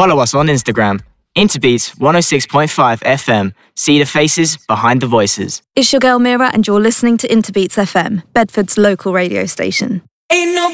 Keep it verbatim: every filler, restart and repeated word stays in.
Follow us on Instagram. Interbeats one oh six point five F M. See the faces behind the voices. It's your girl Mira and you're listening to Interbeats F M, Bedford's local radio station. Ain't no